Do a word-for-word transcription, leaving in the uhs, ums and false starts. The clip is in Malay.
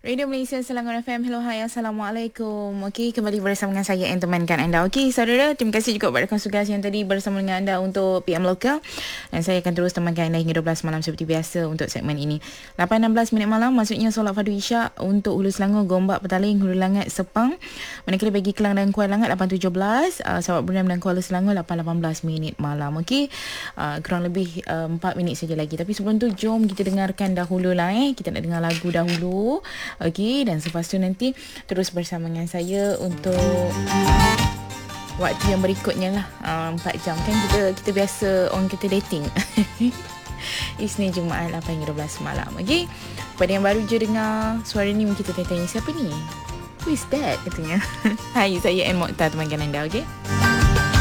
Radio Malaysia Selangor F M. Hello, hai, Assalamualaikum. Okey, kembali bersama dengan saya yang temankan anda. Okey, saudara, terima kasih juga kepada konsultasi yang tadi bersama dengan anda untuk P M Lokal. Dan saya akan terus temankan anda hingga dua belas malam seperti biasa untuk segmen ini. lapan enam belas minit malam, maksudnya solat fardu Isyak untuk Hulu Selangor, Gombak, Petaling, Hulu Langat, Sepang. Manakala bagi Kelang dan Kuala Langat lapan tujuh belas, uh, Sarawak Brunei dan Kuala Selangor lapan lapan belas minit malam. Okey, uh, kurang lebih uh, empat minit saja lagi. Tapi sebelum tu, jom kita dengarkan dahulu lah eh. Kita nak dengar lagu dahulu. Okey, dan selepas tu nanti terus bersama dengan saya untuk waktu yang berikutnya lah. uh, empat jam kan kita kita biasa orang kata dating. Isnin Jumaat lapan hingga dua belas malam. Okey, pada yang baru je dengar suara ni mungkin kita tanya siapa ni? Who is that katanya. Hai, saya Anne Mokhtar temankan anda. Okey.